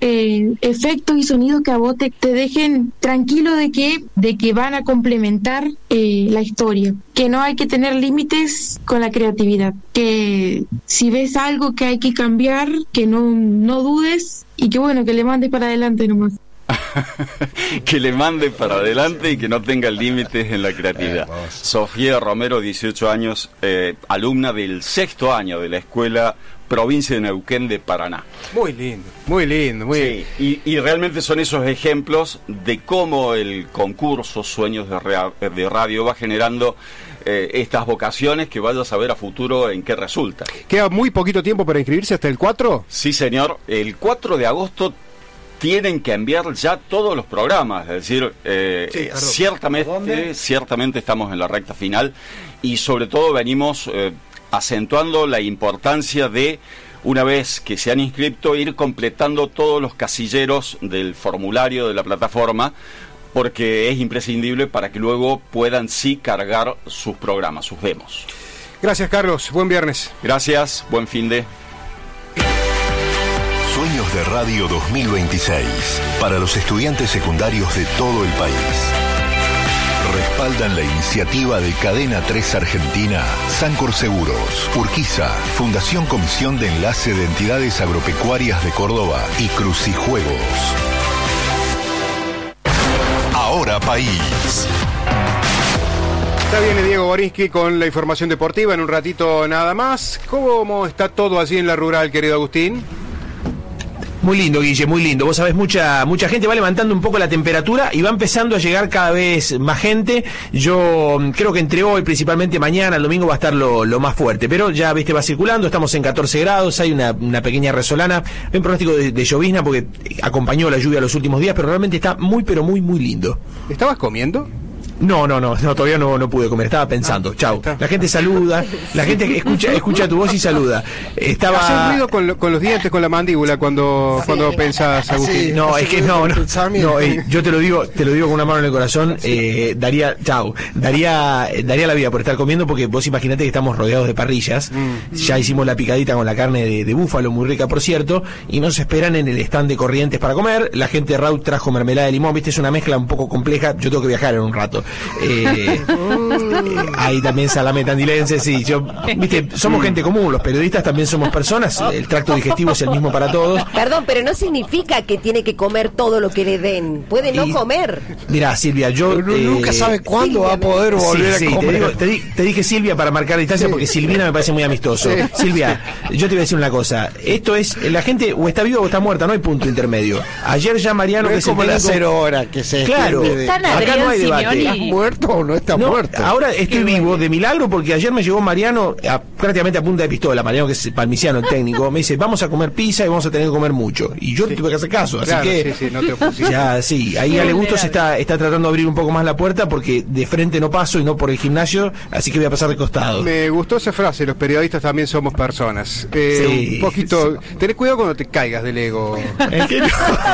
efectos y sonidos que a vos te dejen tranquilo de que van a complementar la historia, que no hay que tener límites con la creatividad, que si ves algo que hay que cambiar, que no dudes y que bueno, que le mandes para adelante nomás. Que le mande para adelante y que no tenga límites en la creatividad. Sofía Romero, 18 años, alumna del 6º año de la escuela Provincia de Neuquén de Paraná. Muy lindo, muy lindo. Sí, y realmente son esos ejemplos de cómo el concurso Sueños de Radio va generando estas vocaciones que vaya a saber a futuro en qué resulta. ¿Queda muy poquito tiempo para inscribirse hasta el 4? Sí, señor. El 4 de agosto tienen que enviar ya todos los programas, es decir, ciertamente estamos en la recta final y sobre todo venimos acentuando la importancia de, una vez que se han inscrito, ir completando todos los casilleros del formulario de la plataforma, porque es imprescindible para que luego puedan sí cargar sus programas, sus demos. Gracias, Carlos, buen viernes. Gracias, buen fin de... Sueños de Radio 2026, para los estudiantes secundarios de todo el país. Respaldan la iniciativa de Cadena 3 Argentina, Sancor Seguros, Urquiza, Fundación Comisión de Enlace de Entidades Agropecuarias de Córdoba y Crucijuegos. Ahora País. Ya viene Diego Borinsky con la información deportiva en un ratito nada más. ¿Cómo está todo allí en la rural, querido Agustín? Muy lindo, Guille, muy lindo. Vos sabés, mucha gente va levantando un poco la temperatura y va empezando a llegar cada vez más gente. Yo creo que entre hoy, principalmente mañana, el domingo va a estar lo más fuerte. Pero ya, viste, va circulando, estamos en 14 grados, hay una pequeña resolana. Hay un pronóstico de llovizna porque acompañó la lluvia los últimos días, pero realmente está muy, pero muy, muy lindo. ¿Estabas comiendo? No, todavía no pude comer, estaba pensando. Chau. La gente saluda, la gente escucha tu voz y saluda. Hace ruido con los dientes, con la mandíbula cuando pensás, Agustín. Sí, no, es que no, yo te lo digo con una mano en el corazón, daría la vida por estar comiendo, porque vos imaginate que estamos rodeados de parrillas. Ya hicimos la picadita con la carne de búfalo, muy rica por cierto, y nos esperan en el stand de Corrientes para comer. La gente de Raut trajo mermelada de limón, viste, es una mezcla un poco compleja, yo tengo que viajar en un rato. Hay también salame tandilense, sí, viste, somos gente común, los periodistas también somos personas, el tracto digestivo es el mismo para todos. Perdón, pero no significa que tiene que comer todo lo que le den, puede no comer. Mirá, Silvia, nunca sabe cuándo va a poder volver a comer. Te dije Silvia para marcar distancia, porque Silvina me parece muy amistoso. Silvia, yo te voy a decir una cosa, esto es, la gente o está viva o está muerta, no hay punto intermedio. Ayer ya Mariano, no es como la 0 hora que se claro, acá no hay debate. ¿Muerto o no está muerto? Ahora estoy vivo de milagro, porque ayer me llegó Mariano prácticamente a punta de pistola. Mariano, que es palmiciano, el técnico, me dice, vamos a comer pizza y vamos a tener que comer mucho. Y yo tuve que hacer caso, así que no te opusiste. Ya, sí, ahí Ale Bustos está tratando de abrir un poco más la puerta, porque de frente no paso y no por el gimnasio, así que voy a pasar de costado. Me gustó esa frase, los periodistas también somos personas. Un poquito, tenés cuidado cuando te caigas del ego. ¿El qué no?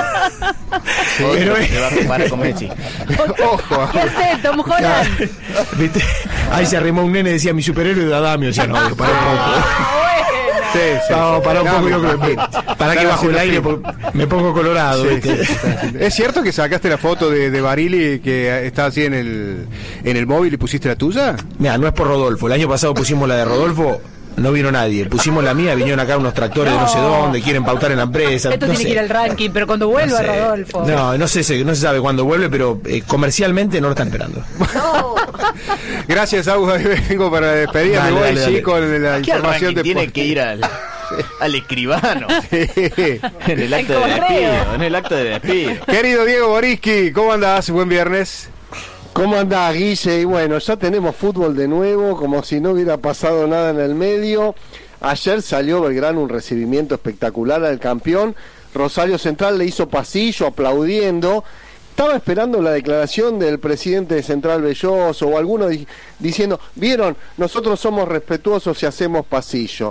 Pero te va a comparar con Messi. Ojo. ¿Qué haces, Tom Holland? ¿Viste? Ahí se arrimó un nene, decía mi superhéroe de Adamio, decía, no, para un poco. Sí. No, para un poco, yo creo que para que bajo el aire me pongo colorado. Sí. ¿Es cierto que sacaste la foto de Barili que está así en el móvil y pusiste la tuya? Mira, no es por Rodolfo, el año pasado pusimos la de Rodolfo. No vino nadie, pusimos la mía, vinieron acá unos tractores de no sé dónde, quieren pautar en la empresa. Esto tiene que ir al ranking, pero cuando vuelva Rodolfo. No se sabe cuándo vuelve, pero comercialmente no lo están esperando. No. Gracias, Agus, vengo para despedirme. Dale. Con la información de tiene que ir al escribano. En el acto de despido. Querido Diego Borinsky, ¿cómo andás? Buen viernes. ¿Cómo andás, Guille? Y bueno, ya tenemos fútbol de nuevo, como si no hubiera pasado nada en el medio. Ayer salió Belgrano, un recibimiento espectacular al campeón. Rosario Central le hizo pasillo aplaudiendo. Estaba esperando la declaración del presidente de Central Belloso o alguno diciendo, vieron, nosotros somos respetuosos y hacemos pasillo.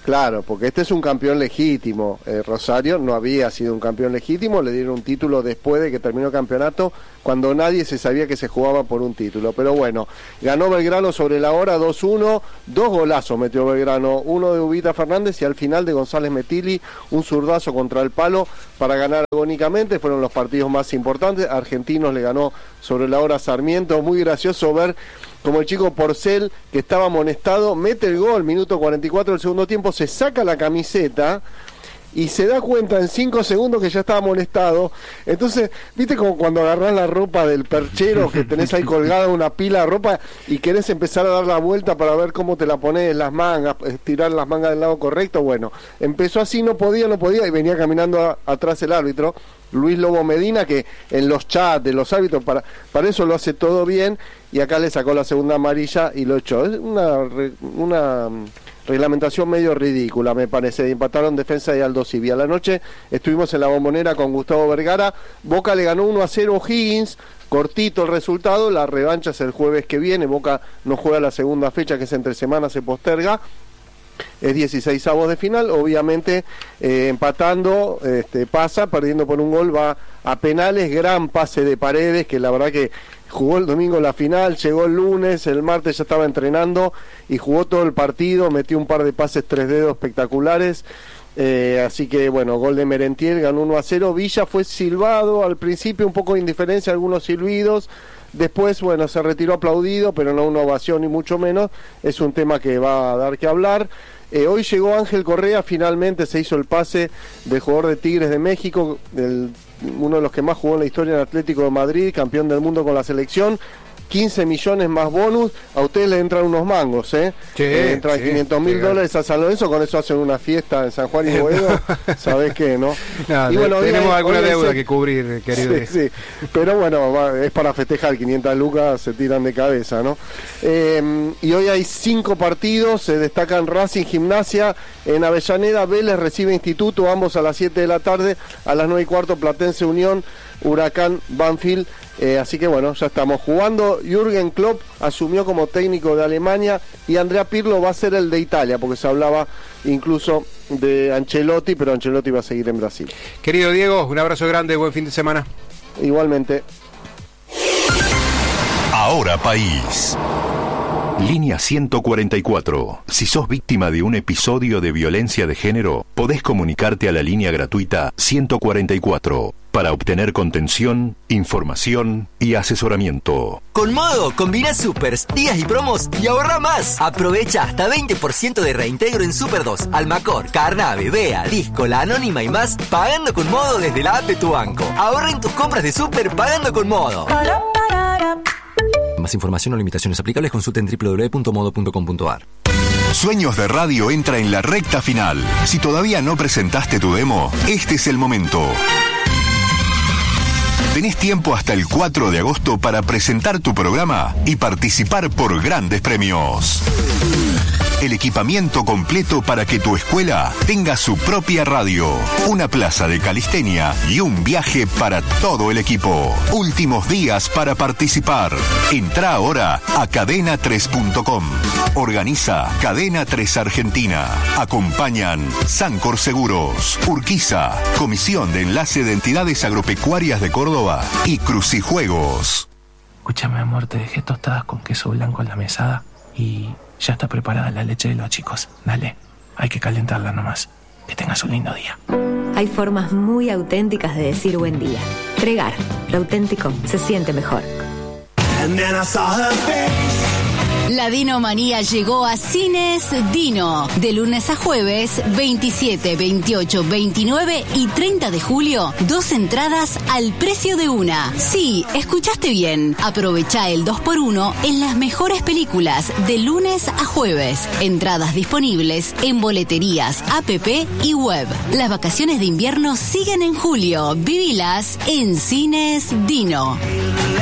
Claro, porque este es un campeón legítimo. Rosario no había sido un campeón legítimo, le dieron un título después de que terminó el campeonato, cuando nadie se sabía que se jugaba por un título. Pero bueno, ganó Belgrano sobre la hora 2-1, 2 golazos metió Belgrano, uno de Ubita Fernández y al final de González Metilli, un zurdazo contra el palo para ganar agónicamente. Fueron los partidos más importantes. Argentinos le ganó sobre la hora a Sarmiento. Muy gracioso ver como el chico Porcel, que estaba amonestado, mete el gol, minuto 44 del segundo tiempo, se saca la camiseta y se da cuenta en 5 segundos que ya estaba amonestado. Entonces, viste como cuando agarrás la ropa del perchero, que tenés ahí colgada una pila de ropa y querés empezar a dar la vuelta para ver cómo te la pones en las mangas, estirar las mangas del lado correcto. Bueno, empezó así, no podía y venía caminando atrás el árbitro, Luis Lobo Medina, que en los chats de los árbitros para eso lo hace todo bien, y acá le sacó la segunda amarilla y lo echó. Es una reglamentación medio ridícula, me parece. Empataron Defensa y Aldo Civi. A la noche estuvimos en la Bombonera con Gustavo Vergara. Boca le ganó 1-0 O'Higgins, cortito el resultado. La revancha es el jueves que viene. Boca no juega la segunda fecha, que es entre semana, se posterga. Es 16avos de final, obviamente empatando, pasa, perdiendo por un gol, va a penales. Gran pase de Paredes, que la verdad que jugó el domingo la final, llegó el lunes, el martes ya estaba entrenando y jugó todo el partido, metió un par de pases 3 dedos espectaculares. Así que bueno, gol de Merentiel, ganó 1-0. Villa fue silbado al principio, un poco de indiferencia, algunos silbidos. Después, bueno, se retiró aplaudido, pero no una ovación ni mucho menos. Es un tema que va a dar que hablar. Hoy llegó Ángel Correa, finalmente se hizo el pase del jugador de Tigres de México, uno de los que más jugó en la historia en Atlético de Madrid, campeón del mundo con la selección. 15 millones más bonus, a ustedes le entran unos mangos, entran $500,000 a San Lorenzo, con eso hacen una fiesta en San Juan y Boedo, ¿sabés qué, no? Y bueno, tenemos alguna deuda que cubrir, querido. Sí, pero bueno, es para festejar, 500 lucas se tiran de cabeza, ¿no? Y hoy hay 5 partidos, se destacan Racing, Gimnasia, en Avellaneda, Vélez recibe Instituto, ambos a las 7 de la tarde, a las 9:15 Platense Unión, Huracán, Banfield. Así que bueno, ya estamos jugando. Jürgen Klopp asumió como técnico de Alemania y Andrea Pirlo va a ser el de Italia, porque se hablaba incluso de Ancelotti, pero Ancelotti va a seguir en Brasil. Querido Diego, un abrazo grande, buen fin de semana. Igualmente. Ahora País. Línea 144. Si sos víctima de un episodio de violencia de género, podés comunicarte a la línea gratuita 144 para obtener contención, información y asesoramiento. Con Modo, combina supers, días y promos y ahorra más. Aprovecha hasta 20% de reintegro en Super 2, Almacor, Carnave, Bea, Disco, La Anónima y más, pagando con Modo desde la app de tu banco. Ahorra en tus compras de super pagando con Modo. Más información o limitaciones aplicables, consulta en www.modo.com.ar. Sueños de Radio entra en la recta final. Si todavía no presentaste tu demo, este es el momento. Tenés tiempo hasta el 4 de agosto para presentar tu programa y participar por grandes premios. El equipamiento completo para que tu escuela tenga su propia radio, una plaza de calistenia y un viaje para todo el equipo. Últimos días para participar. Entrá ahora a cadena3.com. Organiza Cadena 3 Argentina. Acompañan Sancor Seguros, Urquiza, Comisión de Enlace de Entidades Agropecuarias de Córdoba y Crucijuegos. Escúchame, amor, te dejé tostadas con queso blanco en la mesada y ya está preparada la leche de los chicos. Dale, hay que calentarla nomás. Que tengas un lindo día. Hay formas muy auténticas de decir buen día. Tregar, lo auténtico se siente mejor. La Dinomanía llegó a Cines Dino. De lunes a jueves, 27, 28, 29 y 30 de julio, 2 entradas al precio de una. Sí, escuchaste bien. Aprovecha el 2x1 en las mejores películas de lunes a jueves. Entradas disponibles en boleterías, app y web. Las vacaciones de invierno siguen en julio. Vivilas en Cines Dino.